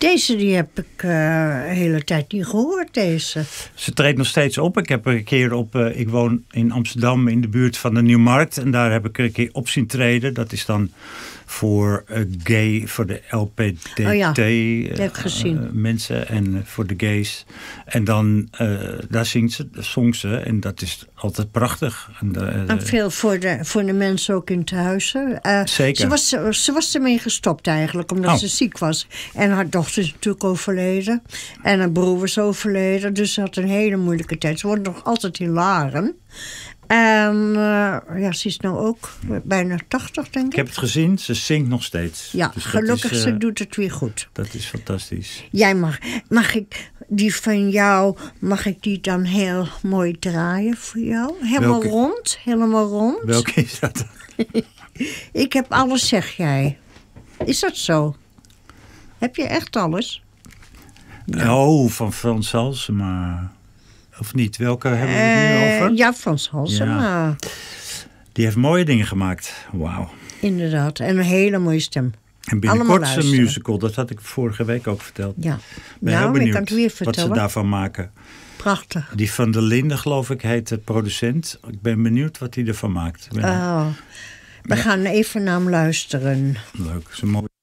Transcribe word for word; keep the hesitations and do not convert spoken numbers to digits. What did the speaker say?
Deze die heb ik uh, de hele tijd niet gehoord, deze. Ze treedt nog steeds op. Ik heb er een keer op... Uh, ik woon in Amsterdam in de buurt van de Nieuwmarkt. En daar heb ik er een keer op zien treden. Dat is dan voor uh, gay, voor de L P D T oh ja, uh, heb ik gezien. Uh, mensen en uh, voor de gays. En dan, uh, daar zingt ze, zong ze. En dat is altijd prachtig. En, de, uh, en veel voor de, voor de mensen ook in het huizen. Uh, Zeker. Ze was, ze was ermee gestopt eigenlijk, omdat oh. ze ziek was. En haar dochter is natuurlijk overleden. En haar broer was overleden. Dus ze had een hele moeilijke tijd. Ze wordt nog altijd in Laren. En uh, ja, ze is nou ook bijna tachtig, denk ik. Ik heb het gezien, ze zingt nog steeds. Ja, dus gelukkig, is, uh, ze doet het weer goed. Dat is fantastisch. Jij mag, mag ik die van jou, mag ik die dan heel mooi draaien voor jou? Helemaal Welke? rond, helemaal rond. Welke is dat? Ik heb alles, zeg jij. Is dat zo? Heb je echt alles? Nou. Oh, van Frans Halsema. Of niet? Welke hebben we het nu over? Uh, ja, Frans Halsema. Ja. Die heeft mooie dingen gemaakt. Wauw. Inderdaad. En een hele mooie stem. En binnenkort een musical. Dat had ik vorige week ook verteld. Ja. Ik ben nou, heel benieuwd ik kan het weer wat ze daarvan maken. Prachtig. Die van der Linden, geloof ik, heet de producent. Ik ben benieuwd wat hij ervan maakt. Ben... Oh. We ja. gaan even naar hem luisteren. Leuk. Zo mooi.